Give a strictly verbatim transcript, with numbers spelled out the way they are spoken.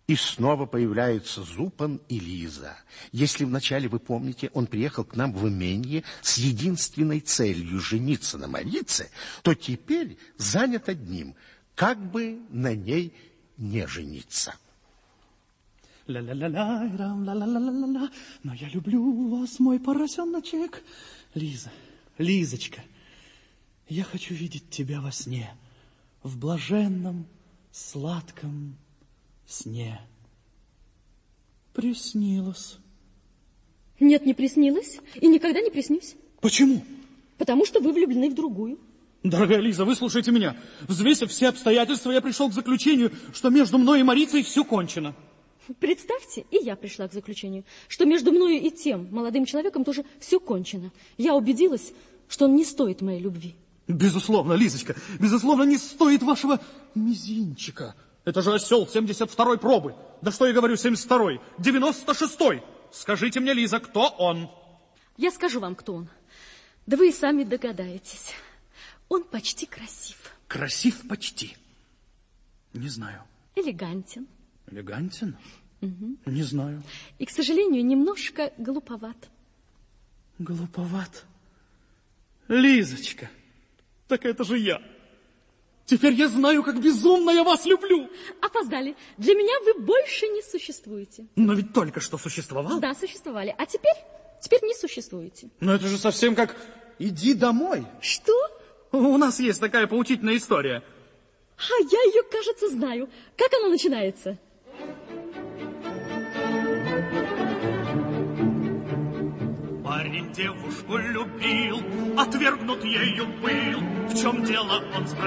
И снова появляются Зупан и Лиза. Если вначале, вы помните, он приехал к нам в именье с единственной целью жениться на Марице, то теперь занят одним, как бы на ней не жениться. Ля-ля-ля-ля, ля-ля-ля-ля-ля, но я люблю вас, мой поросеночек. Лиза, Лизочка, я хочу видеть тебя во сне, в блаженном, сладком сне. Приснилось. Нет, не приснилось. И никогда не приснюсь. Почему? Потому что вы влюблены в другую. Дорогая Лиза, выслушайте меня. Взвесив все обстоятельства, я пришел к заключению, что между мной и Марицей все кончено. Представьте, и я пришла к заключению, что между мною и тем молодым человеком тоже все кончено. Я убедилась, что он не стоит моей любви. Безусловно, Лизочка, безусловно, не стоит вашего мизинчика. Это же осел семьдесят второй пробы. Да что я говорю, семьдесят второй, девяносто шестой. Скажите мне, Лиза, кто он? Я скажу вам, кто он. Да вы и сами догадаетесь. Он почти красив. Красив почти? Не знаю. Элегантен. Элегантен? Угу. Не знаю. И, к сожалению, немножко глуповат. Глуповат? Лизочка, так это же я. Теперь я знаю, как безумно я вас люблю. Опоздали. Для меня вы больше не существуете. Но ведь только что существовал. Да, существовали. А теперь, теперь не существуете. Но это же совсем как «иди домой». Что? У нас есть такая поучительная история. А я ее, кажется, знаю. Как она начинается? Парень девушку любил, отвергнут ею был. В чем дело, он спросил.